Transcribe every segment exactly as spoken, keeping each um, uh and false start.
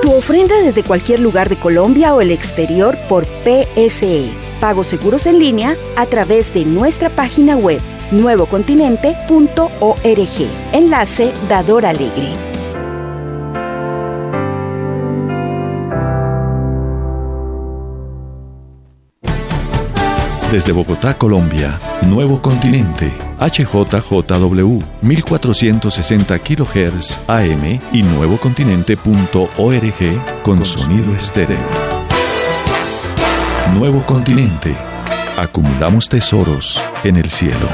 Tu ofrenda desde cualquier lugar de Colombia o el exterior por P S E. Pagos seguros en línea a través de nuestra página web nuevo continente punto org. Enlace Dador Alegre. Desde Bogotá, Colombia, Nuevo Continente, H J J W, mil cuatrocientos sesenta kilohertz A M y nuevo continente punto org con sonido estéreo. Nuevo Continente. Acumulamos tesoros en el cielo.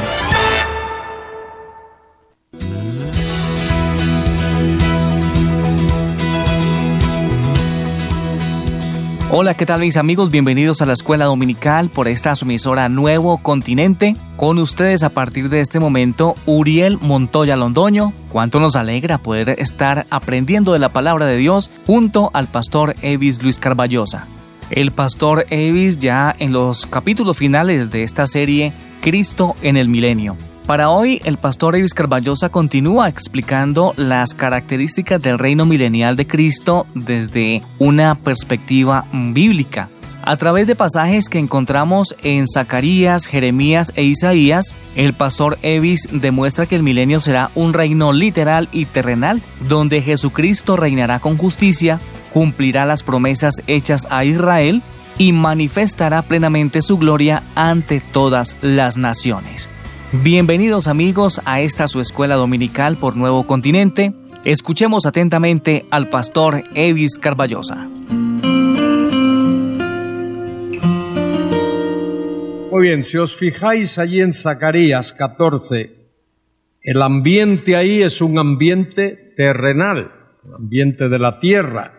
Hola, ¿qué tal mis amigos? Bienvenidos a la Escuela Dominical por esta su emisora Nuevo Continente. Con ustedes a partir de este momento, Uriel Montoya Londoño. Cuánto nos alegra poder estar aprendiendo de la palabra de Dios junto al pastor Evis Luis Carballosa. El pastor Evis ya en los capítulos finales de esta serie, Cristo en el Milenio. Para hoy, el pastor Evis Carballosa continúa explicando las características del reino milenial de Cristo desde una perspectiva bíblica. A través de pasajes que encontramos en Zacarías, Jeremías e Isaías, el pastor Evis demuestra que el milenio será un reino literal y terrenal, donde Jesucristo reinará con justicia, cumplirá las promesas hechas a Israel y manifestará plenamente su gloria ante todas las naciones. Bienvenidos amigos a esta su escuela dominical por Nuevo Continente. Escuchemos atentamente al pastor Evis Carballosa. Muy bien, si os fijáis allí en Zacarías catorce, el ambiente ahí es un ambiente terrenal, un ambiente de la tierra.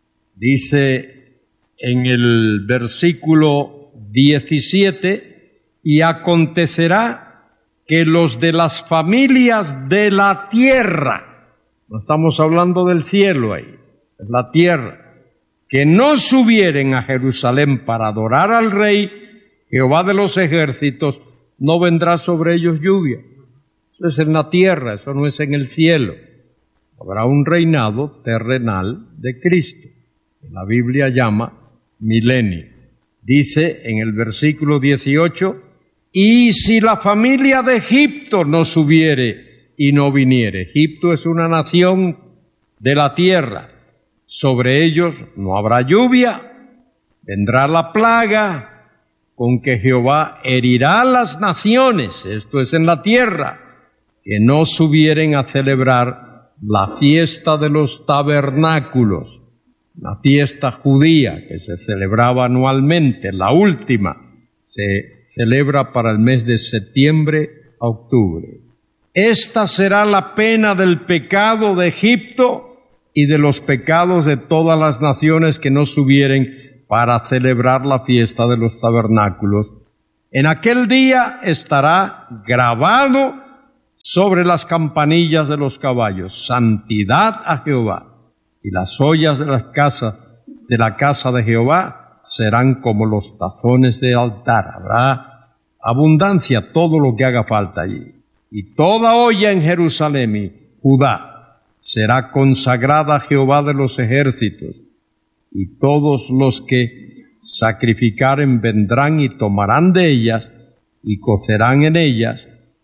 Dice en el versículo diecisiete, y acontecerá que los de las familias de la tierra, no estamos hablando del cielo ahí, es la tierra, que no subieren a Jerusalén para adorar al Rey, Jehová de los ejércitos, no vendrá sobre ellos lluvia. Eso es en la tierra, eso no es en el cielo. Habrá un reinado terrenal de Cristo, que la Biblia llama milenio. Dice en el versículo dieciocho, y si la familia de Egipto no subiere y no viniere. Egipto es una nación de la tierra. Sobre ellos no habrá lluvia, vendrá la plaga, con que Jehová herirá a las naciones, esto es en la tierra, que no subieren a celebrar la fiesta de los tabernáculos, la fiesta judía que se celebraba anualmente, la última, se celebra para el mes de septiembre a octubre. Esta será la pena del pecado de Egipto y de los pecados de todas las naciones que no subieren para celebrar la fiesta de los tabernáculos. En aquel día estará grabado sobre las campanillas de los caballos, santidad a Jehová, y las ollas de las casas de la casa de Jehová serán como los tazones de altar. Habrá abundancia, todo lo que haga falta allí. Y toda olla en Jerusalén y Judá será consagrada a Jehová de los ejércitos, y todos los que sacrificaren vendrán y tomarán de ellas, y cocerán en ellas,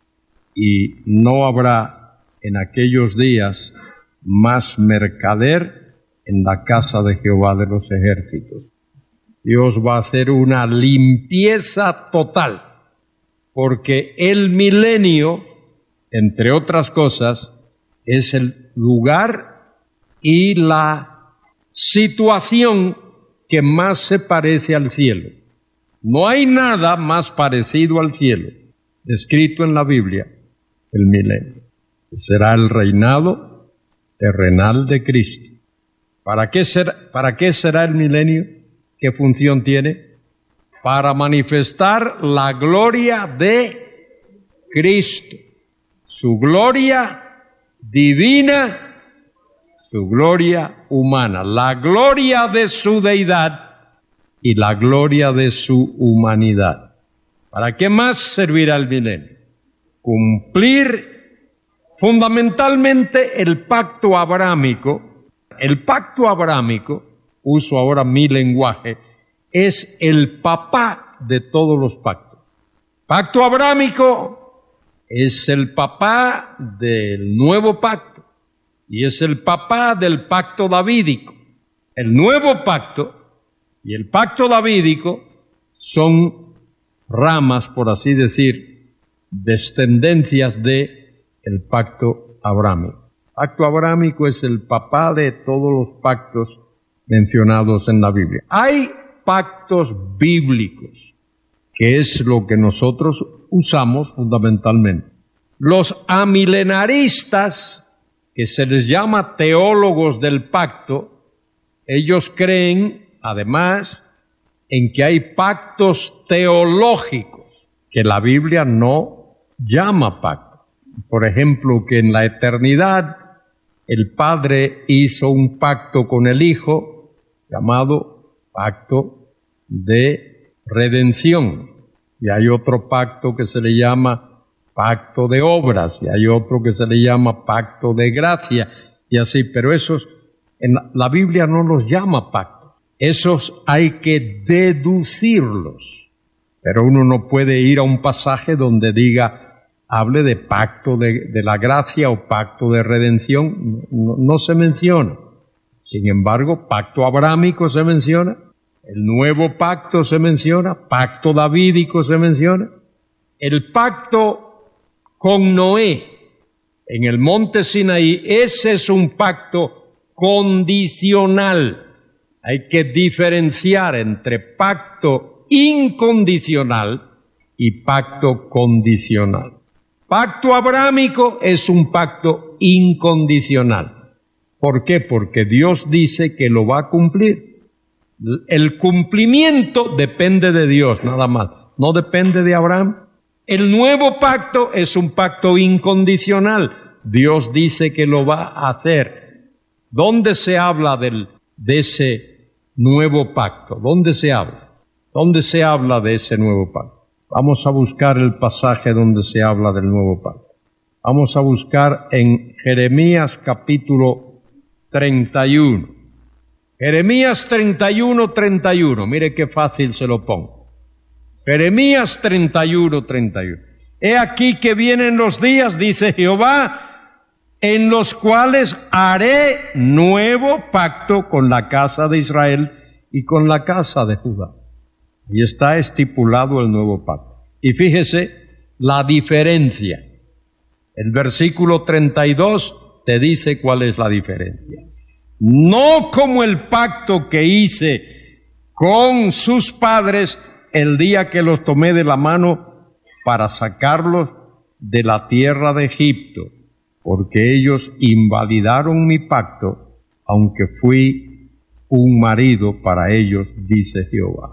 y no habrá en aquellos días más mercader en la casa de Jehová de los ejércitos. Dios va a hacer una limpieza total, porque el milenio, entre otras cosas, es el lugar y la situación que más se parece al cielo. No hay nada más parecido al cielo, descrito en la Biblia, el milenio. Será el reinado terrenal de Cristo. ¿Para qué será, para qué será el milenio? ¿Qué función tiene? Para manifestar la gloria de Cristo, su gloria divina, su gloria humana, la gloria de su deidad y la gloria de su humanidad. ¿Para qué más servirá el milenio? Cumplir fundamentalmente el pacto abrámico El pacto abrámico, uso ahora mi lenguaje, es el papá de todos los pactos. Pacto abrámico es el papá del nuevo pacto y es el papá del pacto davídico. El nuevo pacto y el pacto davídico son ramas, por así decir, descendencias de el pacto abrámico. Pacto abrámico es el papá de todos los pactos mencionados en la Biblia. Hay pactos bíblicos, que es lo que nosotros usamos fundamentalmente. Los amilenaristas, que se les llama teólogos del pacto, ellos creen, además, en que hay pactos teológicos que la Biblia no llama pacto. Por ejemplo, que en la eternidad el Padre hizo un pacto con el Hijo llamado pacto de redención. Y hay otro pacto que se le llama pacto de obras, y hay otro que se le llama pacto de gracia, y así. Pero esos, en la, la Biblia no los llama pacto. Esos hay que deducirlos. Pero uno no puede ir a un pasaje donde diga, hable de pacto de, de la gracia o pacto de redención, no, no se menciona. Sin embargo, pacto abrámico se menciona, el nuevo pacto se menciona, pacto davídico se menciona, el pacto con Noé en el monte Sinaí, ese es un pacto condicional. Hay que diferenciar entre pacto incondicional y pacto condicional. Pacto abrámico es un pacto incondicional. ¿Por qué? Porque Dios dice que lo va a cumplir. El cumplimiento depende de Dios, nada más. No depende de Abraham. El nuevo pacto es un pacto incondicional. Dios dice que lo va a hacer. ¿Dónde se habla del, de ese nuevo pacto? ¿Dónde se habla? ¿Dónde se habla de ese nuevo pacto? Vamos a buscar el pasaje donde se habla del nuevo pacto. Vamos a buscar en Jeremías capítulo treinta y uno. Jeremías treinta y uno, treinta y uno. Mire qué fácil se lo pongo. Jeremías treinta y uno, treinta y uno. He aquí que vienen los días, dice Jehová, en los cuales haré nuevo pacto con la casa de Israel y con la casa de Judá. Y está estipulado el nuevo pacto. Y fíjese la diferencia. El versículo treinta y dos te dice cuál es la diferencia. No como el pacto que hice con sus padres el día que los tomé de la mano para sacarlos de la tierra de Egipto, porque ellos invalidaron mi pacto, aunque fui un marido para ellos, dice Jehová.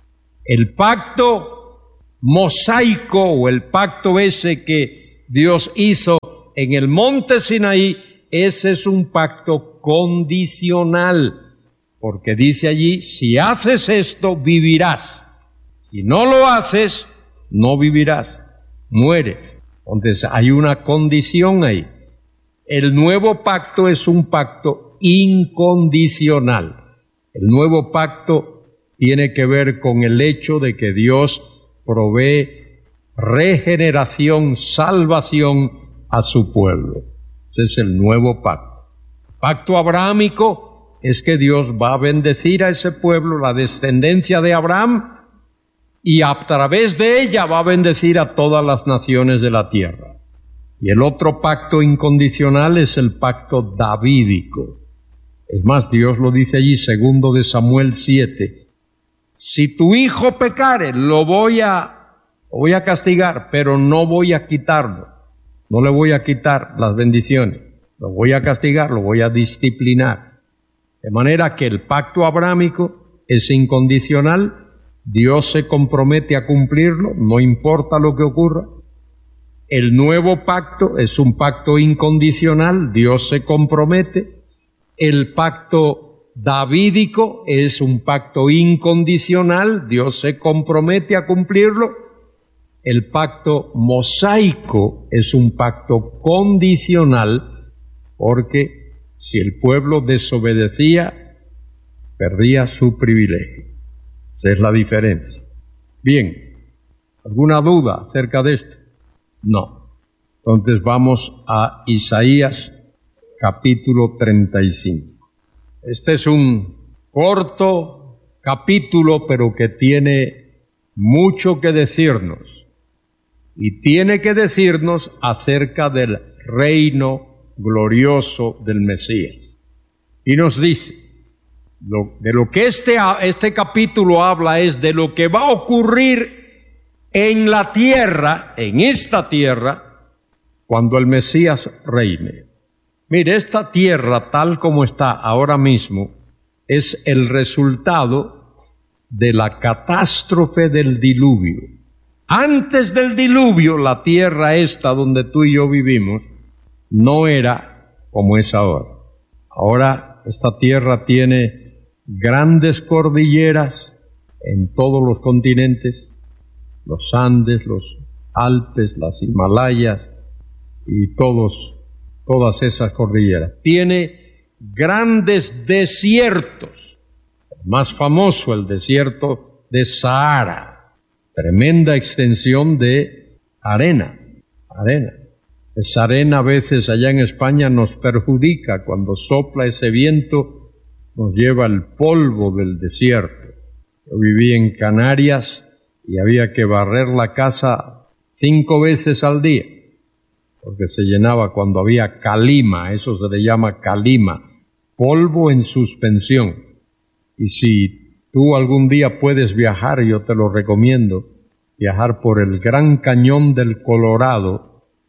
El pacto mosaico o el pacto ese que Dios hizo en el monte Sinaí, ese es un pacto condicional, porque dice allí, si haces esto, vivirás. Si no lo haces, no vivirás, mueres. Entonces hay una condición ahí. El nuevo pacto es un pacto incondicional. El nuevo pacto tiene que ver con el hecho de que Dios provee regeneración, salvación a su pueblo. Ese es el nuevo pacto. Pacto abrámico es que Dios va a bendecir a ese pueblo, la descendencia de Abraham, y a través de ella va a bendecir a todas las naciones de la tierra. Y el otro pacto incondicional es el pacto davídico. Es más, Dios lo dice allí, segundo de Samuel siete. Si tu hijo pecare, lo voy a, lo voy a castigar, pero no voy a quitarlo. No le voy a quitar las bendiciones. Lo voy a castigar, lo voy a disciplinar. De manera que el pacto abrámico es incondicional. Dios se compromete a cumplirlo, no importa lo que ocurra. El nuevo pacto es un pacto incondicional, Dios se compromete. El pacto davídico es un pacto incondicional, Dios se compromete a cumplirlo. El pacto mosaico es un pacto condicional, porque Si el pueblo desobedecía, perdía su privilegio. Esa es la diferencia. Bien, ¿alguna duda acerca de esto? No. Entonces vamos a Isaías capítulo treinta y cinco. Este es un corto capítulo, pero que tiene mucho que decirnos. Y tiene que decirnos acerca del reino glorioso del Mesías. Y nos dice, lo, de lo que este, este capítulo habla es de lo que va a ocurrir en la tierra, en esta tierra, cuando el Mesías reine. Mire, esta tierra tal como está ahora mismo es el resultado de la catástrofe del diluvio. Antes del diluvio, la tierra esta donde tú y yo vivimos no era como es ahora. Ahora esta tierra tiene grandes cordilleras en todos los continentes, los Andes, los Alpes, las Himalayas y todos, todas esas cordilleras. Tiene grandes desiertos, el más famoso el desierto de Sahara, tremenda extensión de arena, arena. Esa arena a veces allá en España nos perjudica, cuando sopla ese viento nos lleva el polvo del desierto. Yo viví en Canarias y había que barrer la casa cinco veces al día, porque se llenaba cuando había calima, eso se le llama calima, polvo en suspensión. Y si tú algún día puedes viajar, yo te lo recomiendo, viajar por el Gran Cañón del Colorado.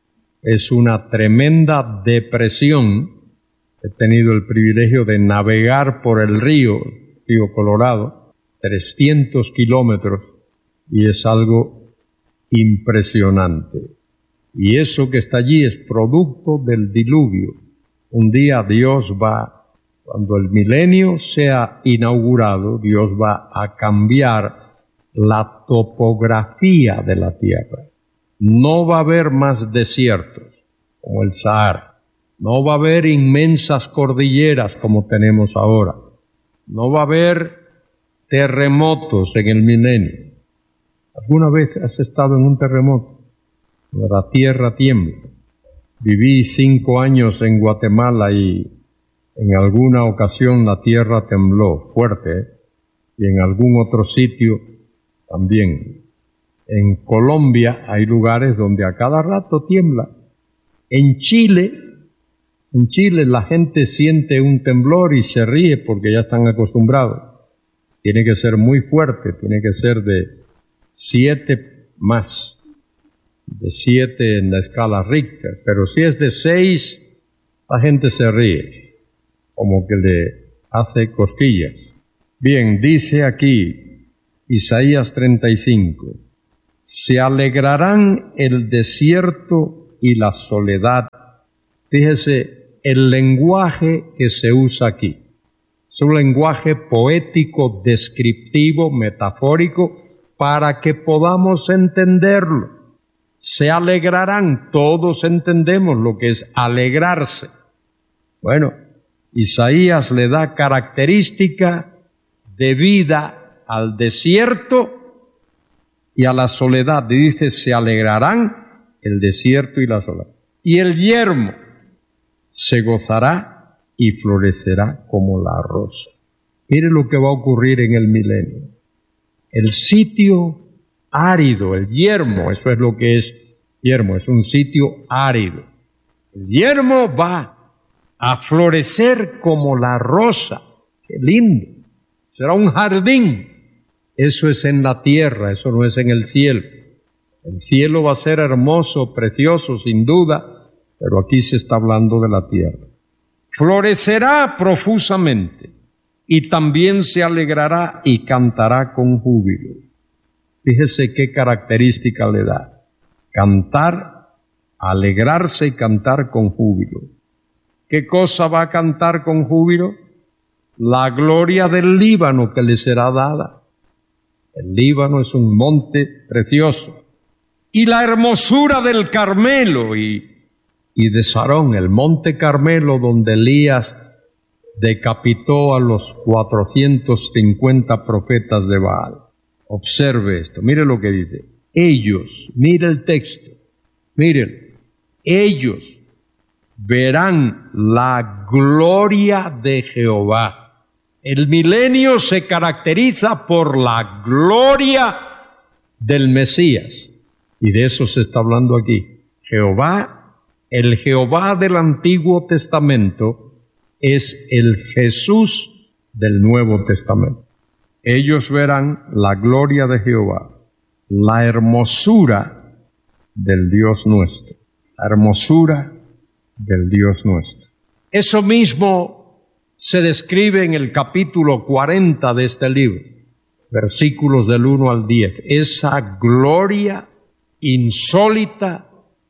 Es una tremenda depresión. He tenido el privilegio de navegar por el río, río Colorado, trescientos kilómetros, y es algo impresionante. Y eso que está allí es producto del diluvio. Un día Dios va, cuando el milenio sea inaugurado, Dios va a cambiar la topografía de la tierra. No va a haber más desiertos como el Sahara. No va a haber inmensas cordilleras como tenemos ahora. No va a haber terremotos en el milenio. ¿Alguna vez has estado en un terremoto? La tierra tiembla. Viví cinco años en Guatemala y en alguna ocasión la tierra tembló fuerte, ¿eh? Y en algún otro sitio también. En Colombia hay lugares donde a cada rato tiembla. En Chile, en Chile la gente siente un temblor y se ríe porque ya están acostumbrados. Tiene que ser muy fuerte, tiene que ser de siete más, de siete en la escala Richter. Pero si es de seis, la gente se ríe, como que le hace cosquillas. Bien, dice aquí Isaías treinta y cinco. Se alegrarán el desierto y la soledad. Fíjese el lenguaje que se usa aquí. Es un lenguaje poético, descriptivo, metafórico, para que podamos entenderlo. Se alegrarán, todos entendemos lo que es alegrarse. Bueno, Isaías le da característica de vida al desierto y a la soledad. Dice, se alegrarán el desierto y la soledad. Y el yermo se gozará y florecerá como la rosa. Mire lo que va a ocurrir en el milenio. El sitio árido, el yermo, eso es lo que es yermo, es un sitio árido. El yermo va a florecer como la rosa. ¡Qué lindo! Será un jardín. Eso es en la tierra, eso no es en el cielo. El cielo va a ser hermoso, precioso, sin duda, pero aquí se está hablando de la tierra. Florecerá profusamente y también se alegrará y cantará con júbilo. Fíjese qué característica le da. Cantar, alegrarse y cantar con júbilo. ¿Qué cosa va a cantar con júbilo? La gloria del Líbano que le será dada. El Líbano es un monte precioso. Y la hermosura del Carmelo y, y de Sarón, el monte Carmelo donde Elías decapitó a los cuatrocientos cincuenta profetas de Baal. Observe esto, mire lo que dice. Ellos, mire el texto, miren, ellos verán la gloria de Jehová. El milenio se caracteriza por la gloria del Mesías, y de eso se está hablando aquí. Jehová, el Jehová del Antiguo Testamento, es el Jesús del Nuevo Testamento. Ellos verán la gloria de Jehová, la hermosura del Dios nuestro, la hermosura del Dios nuestro. Eso mismo se describe en el capítulo cuarenta de este libro, versículos del uno al diez. Esa gloria insólita,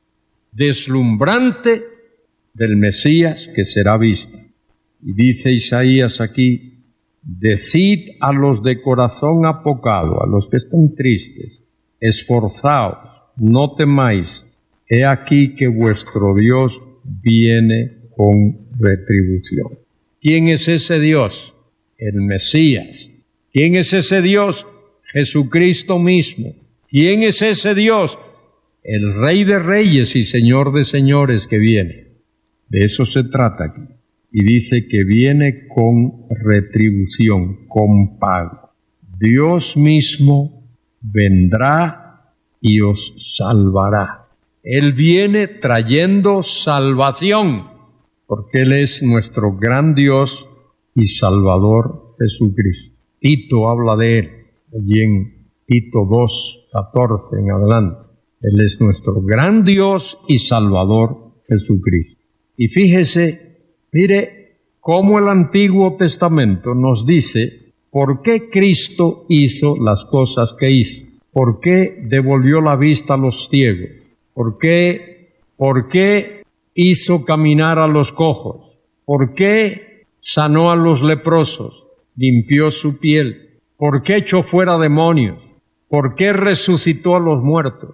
deslumbrante del Mesías que será vista. Y dice Isaías aquí, decid a los de corazón apocado, a los que están tristes, esforzaos, no temáis, he aquí que vuestro Dios viene con retribución. ¿Quién es ese Dios? El Mesías. ¿Quién es ese Dios? Jesucristo mismo. ¿Quién es ese Dios? El Rey de Reyes y Señor de Señores que viene. De eso se trata aquí. Y dice que viene con retribución, con pago. Dios mismo vendrá y os salvará. Él viene trayendo salvación, porque Él es nuestro gran Dios y Salvador Jesucristo. Tito habla de Él, allí en Tito dos, catorce en adelante. Él es nuestro gran Dios y Salvador Jesucristo. Y fíjese, mire cómo el Antiguo Testamento nos dice por qué Cristo hizo las cosas que hizo, por qué devolvió la vista a los ciegos, por qué, por qué hizo caminar a los cojos, por qué sanó a los leprosos, limpió su piel, por qué echó fuera demonios, por qué resucitó a los muertos.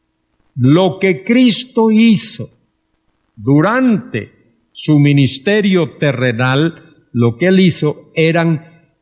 Lo que Cristo hizo durante su ministerio terrenal, lo que Él hizo eran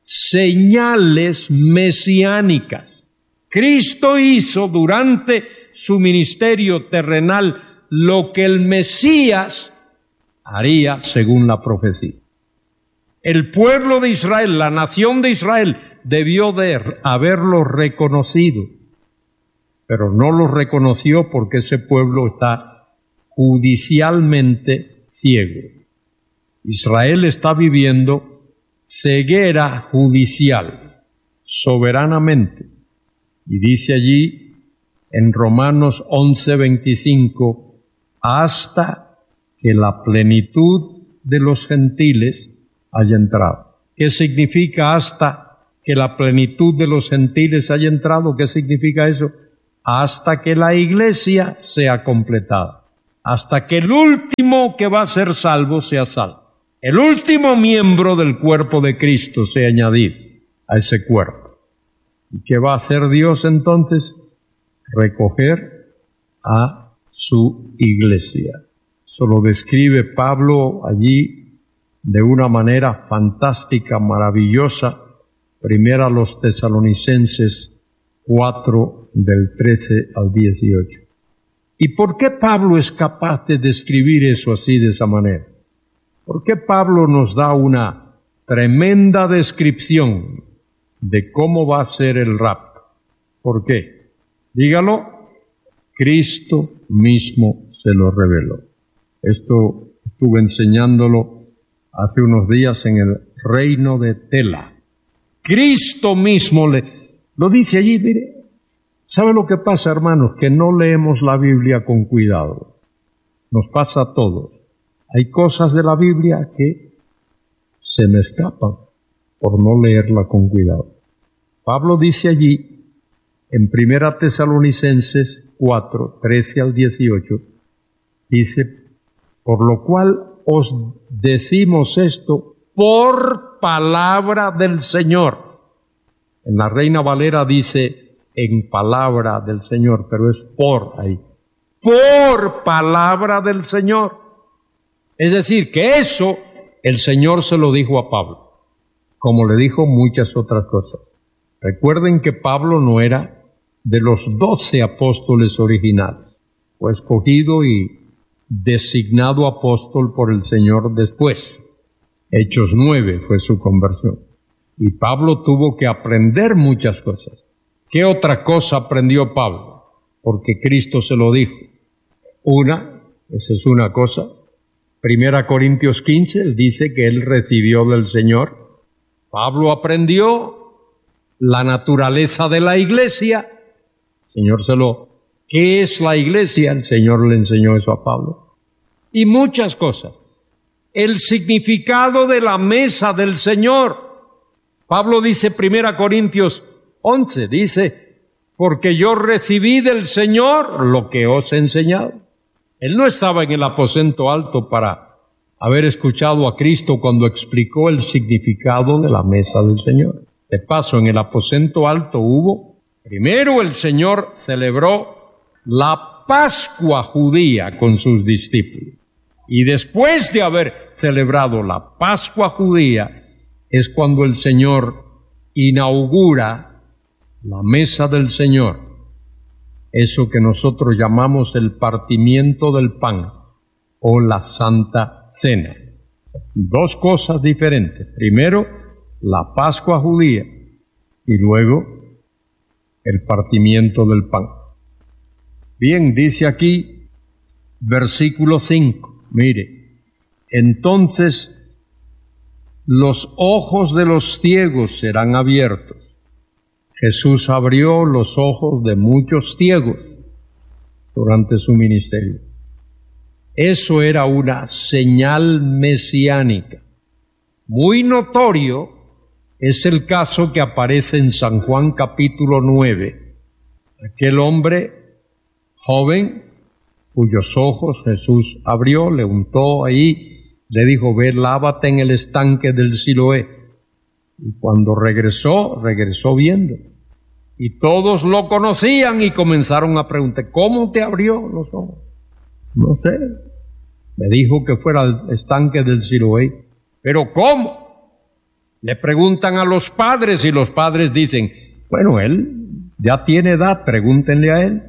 señales mesiánicas. Cristo hizo durante su ministerio terrenal lo que el Mesías haría según la profecía. El pueblo de Israel, la nación de Israel, debió de haberlo reconocido, pero no lo reconoció porque ese pueblo está judicialmente ciego. Israel está viviendo ceguera judicial, soberanamente. Y dice allí en Romanos once veinticinco, hasta que la plenitud de los gentiles haya entrado. ¿Qué significa hasta que la plenitud de los gentiles haya entrado? ¿Qué significa eso? Hasta que la iglesia sea completada, hasta que el último que va a ser salvo sea salvo. El último miembro del cuerpo de Cristo sea añadido a ese cuerpo. ¿Y qué va a hacer Dios entonces? Recoger a su iglesia. Eso lo describe Pablo allí de una manera fantástica, maravillosa. Primera a los Tesalonicenses cuatro, del trece al dieciocho. ¿Y por qué Pablo es capaz de describir eso así, de esa manera? ¿Por qué Pablo nos da una tremenda descripción de cómo va a ser el rapto? ¿Por qué? Dígalo, Cristo mismo se lo reveló. Esto estuve enseñándolo hace unos días en el reino de Tela. Cristo mismo le... Lo dice allí, mire. ¿Sabe lo que pasa, hermanos? Que no leemos la Biblia con cuidado. Nos pasa a todos. Hay cosas de la Biblia que se me escapan por no leerla con cuidado. Pablo dice allí, en Primera Tesalonicenses cuatro, trece al dieciocho, dice, por lo cual os decimos esto por palabra del Señor. En la Reina Valera dice en palabra del Señor, pero es por ahí. Por palabra del Señor. Es decir, que eso el Señor se lo dijo a Pablo, como le dijo muchas otras cosas. Recuerden que Pablo no era de los doce apóstoles originales, fue escogido y designado apóstol por el Señor después. Hechos nueve fue su conversión. Y Pablo tuvo que aprender muchas cosas. ¿Qué otra cosa aprendió Pablo? Porque Cristo se lo dijo. Una, esa es una cosa. Primera Corintios quince, él dice que él recibió del Señor. Pablo aprendió la naturaleza de la iglesia. El Señor se lo... ¿Qué es la iglesia? El Señor le enseñó eso a Pablo. Y muchas cosas. El significado de la mesa del Señor. Pablo dice, Primera Corintios once, dice, porque yo recibí del Señor lo que os he enseñado. Él no estaba en el aposento alto para haber escuchado a Cristo cuando explicó el significado de la mesa del Señor. De paso, en el aposento alto hubo, primero el Señor celebró la Pascua judía con sus discípulos. Y después de haber celebrado la Pascua judía, es cuando el Señor inaugura la mesa del Señor, eso que nosotros llamamos el partimiento del pan o la Santa Cena. Dos cosas diferentes. Primero, la Pascua judía y luego el partimiento del pan. Bien, dice aquí, versículo cinco, mire, entonces los ojos de los ciegos serán abiertos. Jesús abrió los ojos de muchos ciegos durante su ministerio. Eso era una señal mesiánica. Muy notorio es el caso que aparece en San Juan capítulo nueve. Aquel hombre joven cuyos ojos Jesús abrió, le untó ahí, le dijo, ve, lávate en el estanque del Siloé. Y cuando regresó, regresó viendo. Y todos lo conocían y comenzaron a preguntar, ¿cómo te abrió los ojos? No sé. Me dijo que fuera al estanque del Siloé. ¿Pero cómo? Le preguntan a los padres y los padres dicen, bueno, él ya tiene edad, pregúntenle a él.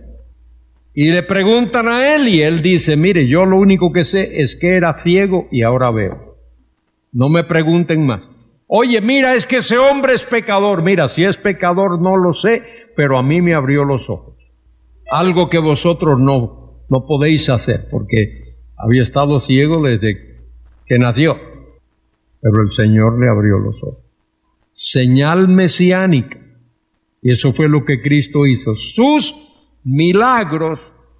Y le preguntan a él y él dice, mire, yo lo único que sé es que era ciego y ahora veo. No me pregunten más. Oye, mira, es que ese hombre es pecador. Mira, si es pecador no lo sé, pero a mí me abrió los ojos. Algo que vosotros no, no podéis hacer, porque había estado ciego desde que nació. Pero el Señor le abrió los ojos. Señal mesiánica. Y eso fue lo que Cristo hizo. Sus milagros,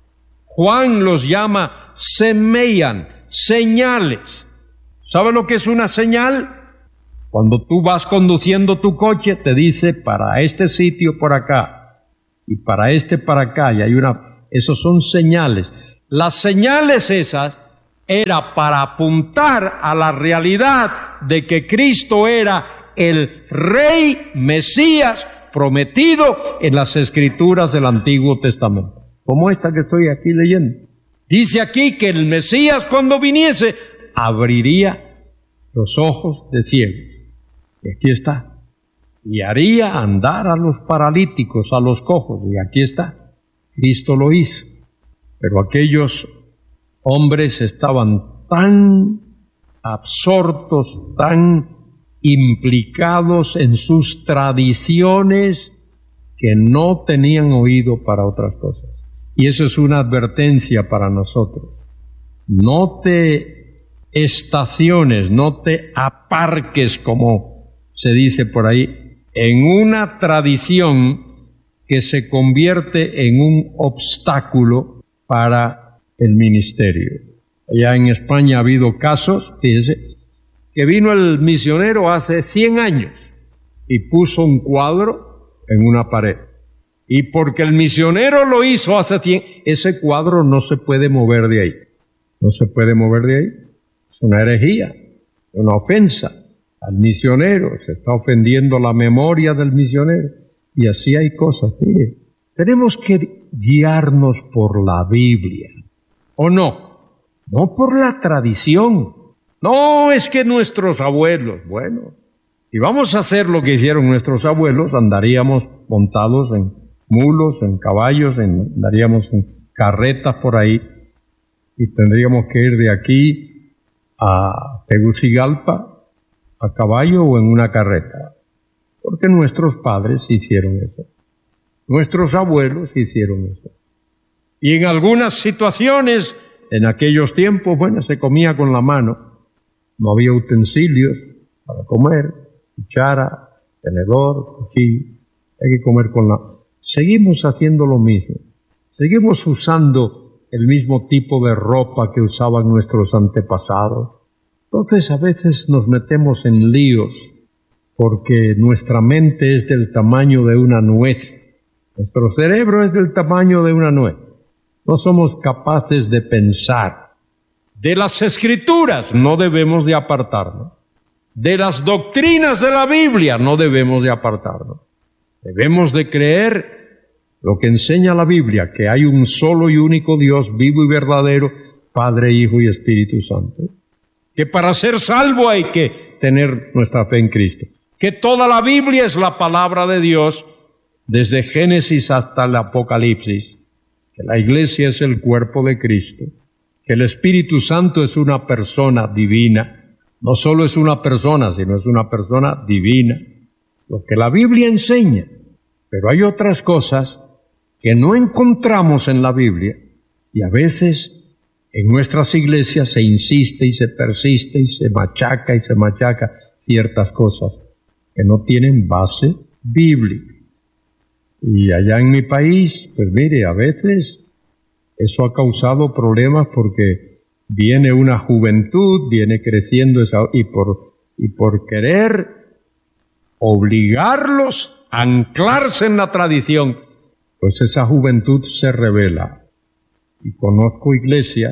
Juan los llama semeian, señales. ¿Sabe lo que es una señal? Cuando tú vas conduciendo tu coche, te dice para este sitio por acá y para este para acá, y hay una, esos son señales. Las señales esas era para apuntar a la realidad de que Cristo era el Rey Mesías prometido en las Escrituras del Antiguo Testamento, como esta que estoy aquí leyendo. Dice aquí que el Mesías, cuando viniese, abriría los ojos de ciegos. Y aquí está. Y haría andar a los paralíticos, a los cojos. Y aquí está. Cristo lo hizo. Pero aquellos hombres estaban tan absortos, tan implicados en sus tradiciones, que no tenían oído para otras cosas. Y eso es una advertencia para nosotros. No te estaciones, no te aparques, como se dice por ahí, en una tradición que se convierte en un obstáculo para el ministerio. Allá en España ha habido casos, fíjense, que vino el misionero hace cien años y puso un cuadro en una pared. Y porque el misionero lo hizo hace cien, ese cuadro no se puede mover de ahí. No se puede mover de ahí. Es una herejía, una ofensa al misionero. Se está ofendiendo la memoria del misionero. Y así hay cosas. Mire, tenemos que guiarnos por la Biblia. ¿O no? No por la tradición. No, es que nuestros abuelos, bueno, si vamos a hacer lo que hicieron nuestros abuelos, andaríamos montados en mulos, en caballos, en, andaríamos en carretas por ahí, y tendríamos que ir de aquí a Tegucigalpa a caballo o en una carreta, porque nuestros padres hicieron eso, nuestros abuelos hicieron eso. Y en algunas situaciones, en aquellos tiempos, bueno, se comía con la mano, no había utensilios para comer, cuchara, tenedor, cuchillo, hay que comer con la... Seguimos haciendo lo mismo, seguimos usando el mismo tipo de ropa que usaban nuestros antepasados. Entonces a veces nos metemos en líos porque nuestra mente es del tamaño de una nuez, nuestro cerebro es del tamaño de una nuez. No somos capaces de pensar. De las Escrituras no debemos de apartarnos. De las doctrinas de la Biblia no debemos de apartarnos. Debemos de creer lo que enseña la Biblia, que hay un solo y único Dios vivo y verdadero, Padre, Hijo y Espíritu Santo. Que para ser salvo hay que tener nuestra fe en Cristo. Que toda la Biblia es la palabra de Dios, desde Génesis hasta el Apocalipsis. Que la Iglesia es el cuerpo de Cristo. Que el Espíritu Santo es una persona divina. No solo es una persona, sino es una persona divina. Lo que la Biblia enseña. Pero hay otras cosas que no encontramos en la Biblia, y a veces en nuestras iglesias se insiste y se persiste y se machaca y se machaca ciertas cosas que no tienen base bíblica. Y allá en mi país, pues mire, a veces eso ha causado problemas porque viene una juventud, viene creciendo esa, y por, y por querer obligarlos a anclarse en la tradición, pues esa juventud se rebela. Y conozco iglesias,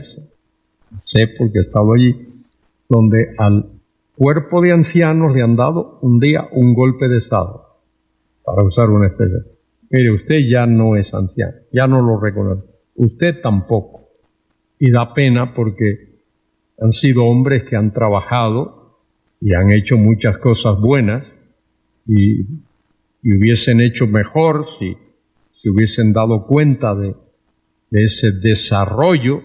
sé porque he estado allí, donde al cuerpo de ancianos le han dado un día un golpe de estado, para usar una expresión. Mire, usted ya no es anciano, ya no lo reconoce, usted tampoco. Y da pena porque han sido hombres que han trabajado y han hecho muchas cosas buenas y, y hubiesen hecho mejor si se hubiesen dado cuenta de, de ese desarrollo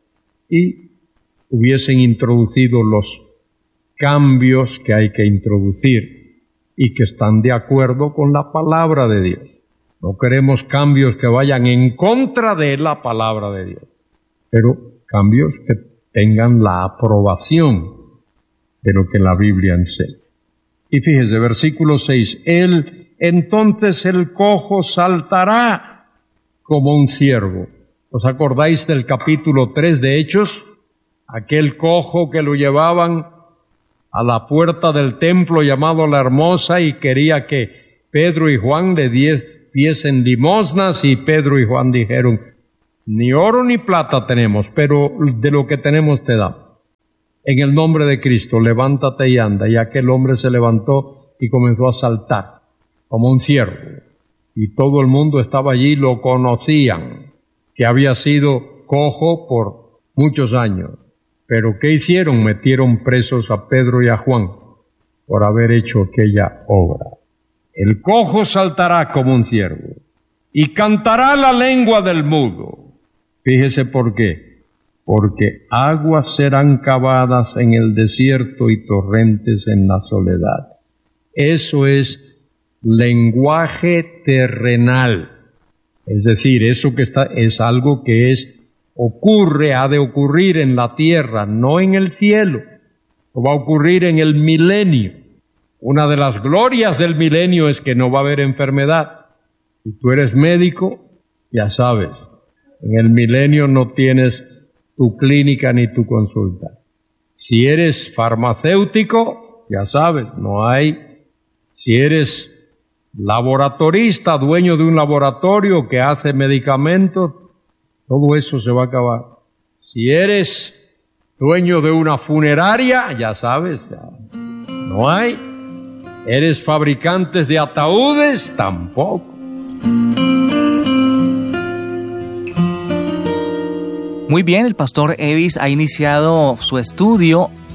y hubiesen introducido los cambios que hay que introducir y que están de acuerdo con la palabra de Dios. No queremos cambios que vayan en contra de la palabra de Dios, pero cambios que tengan la aprobación de lo que la Biblia enseña. Y fíjese, versículo seis, Él entonces el cojo saltará como un ciervo. ¿Os acordáis del capítulo tres de Hechos? Aquel cojo que lo llevaban a la puerta del templo llamado La Hermosa y quería que Pedro y Juan le diesen limosnas, y Pedro y Juan dijeron, ni oro ni plata tenemos, pero de lo que tenemos te damos. En el nombre de Cristo, levántate y anda. Y aquel hombre se levantó y comenzó a saltar como un ciervo, y todo el mundo estaba allí, lo conocían, que había sido cojo por muchos años. Pero ¿qué hicieron? Metieron presos a Pedro y a Juan por haber hecho aquella obra. El cojo saltará como un ciervo y cantará la lengua del mudo. Fíjese por qué. Porque aguas serán cavadas en el desierto y torrentes en la soledad. Eso es lenguaje terrenal, es decir, eso que está es algo que es ocurre, ha de ocurrir en la tierra, no en el cielo. Va a ocurrir en el milenio. Una de las glorias del milenio es que no va a haber enfermedad. Si tú eres médico, ya sabes, en el milenio no tienes tu clínica ni tu consulta. Si eres farmacéutico, ya sabes, no hay. Si eres laboratorista, dueño de un laboratorio que hace medicamentos, todo eso se va a acabar. Si eres dueño de una funeraria, ya sabes, ya no hay. ¿Eres fabricante de ataúdes? Tampoco. Muy bien, el pastor Evis ha iniciado su estudio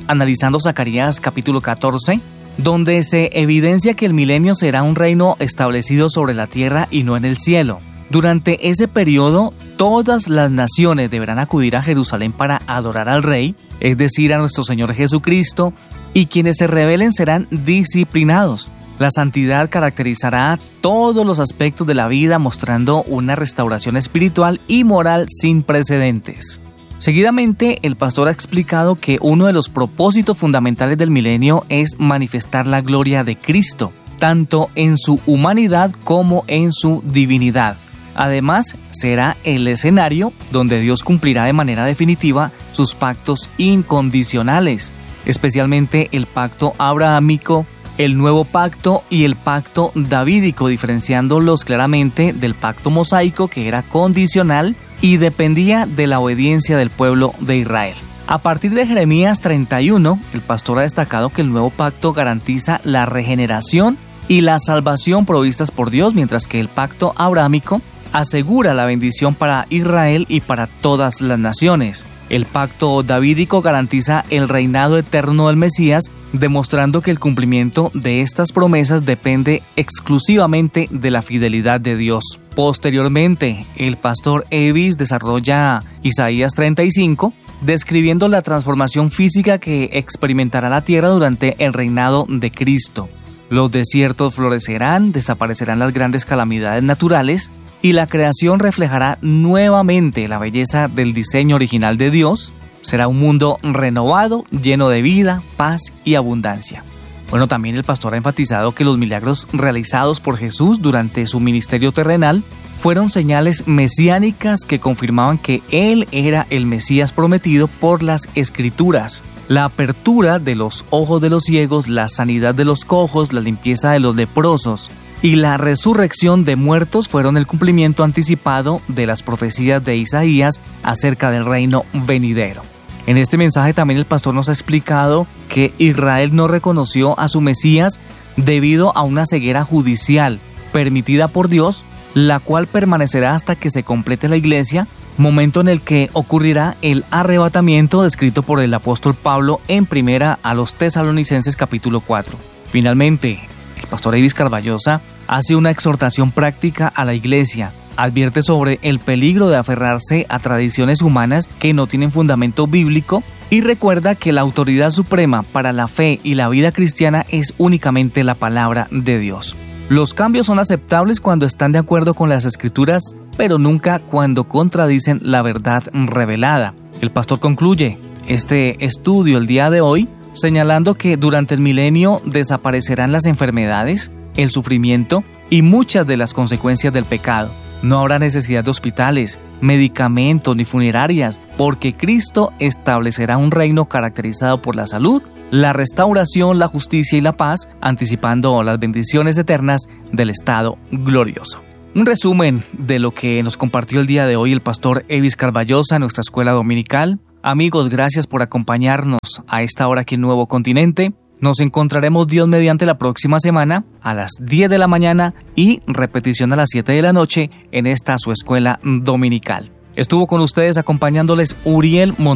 analizando Zacarías capítulo catorce, donde se evidencia que el milenio será un reino establecido sobre la tierra y no en el cielo. Durante ese periodo, todas las naciones deberán acudir a Jerusalén para adorar al Rey, es decir, a nuestro Señor Jesucristo, y quienes se rebelen serán disciplinados. La santidad caracterizará todos los aspectos de la vida, mostrando una restauración espiritual y moral sin precedentes. Seguidamente, el pastor ha explicado que uno de los propósitos fundamentales del milenio es manifestar la gloria de Cristo, tanto en su humanidad como en su divinidad. Además, será el escenario donde Dios cumplirá de manera definitiva sus pactos incondicionales, especialmente el pacto abrahámico, el nuevo pacto y el pacto davídico, diferenciándolos claramente del pacto mosaico, que era condicional y dependía de la obediencia del pueblo de Israel. A partir de Jeremías treinta y uno, el pastor ha destacado que el nuevo pacto garantiza la regeneración y la salvación provistas por Dios, mientras que el pacto abrahámico asegura la bendición para Israel y para todas las naciones. El pacto davídico garantiza el reinado eterno del Mesías, demostrando que el cumplimiento de estas promesas depende exclusivamente de la fidelidad de Dios. Posteriormente, el pastor Evis desarrolla Isaías treinta y cinco, describiendo la transformación física que experimentará la tierra durante el reinado de Cristo. Los desiertos florecerán, desaparecerán las grandes calamidades naturales, y la creación reflejará nuevamente la belleza del diseño original de Dios. Será un mundo renovado, lleno de vida, paz y abundancia. Bueno, también el pastor ha enfatizado que los milagros realizados por Jesús durante su ministerio terrenal fueron señales mesiánicas que confirmaban que Él era el Mesías prometido por las Escrituras. La apertura de los ojos de los ciegos, la sanidad de los cojos, la limpieza de los leprosos y la resurrección de muertos fueron el cumplimiento anticipado de las profecías de Isaías acerca del reino venidero. En este mensaje también el pastor nos ha explicado que Israel no reconoció a su Mesías debido a una ceguera judicial permitida por Dios, la cual permanecerá hasta que se complete la iglesia, momento en el que ocurrirá el arrebatamiento descrito por el apóstol Pablo en primera a los Tesalonicenses capítulo cuatro. Finalmente, el pastor Evis Carballosa hace una exhortación práctica a la iglesia, advierte sobre el peligro de aferrarse a tradiciones humanas que no tienen fundamento bíblico y recuerda que la autoridad suprema para la fe y la vida cristiana es únicamente la palabra de Dios. Los cambios son aceptables cuando están de acuerdo con las Escrituras, pero nunca cuando contradicen la verdad revelada. El pastor concluye este estudio el día de hoy señalando que durante el milenio desaparecerán las enfermedades, el sufrimiento y muchas de las consecuencias del pecado. No habrá necesidad de hospitales, medicamentos ni funerarias, porque Cristo establecerá un reino caracterizado por la salud, la restauración, la justicia y la paz, anticipando las bendiciones eternas del estado glorioso. Un resumen de lo que nos compartió el día de hoy el pastor Evis Carballosa en nuestra escuela dominical. Amigos, gracias por acompañarnos a esta hora aquí en Nuevo Continente. Nos encontraremos Dios mediante la próxima semana a las diez de la mañana y repetición a las siete de la noche en esta su escuela dominical. Estuvo con ustedes acompañándoles Uriel Montoya.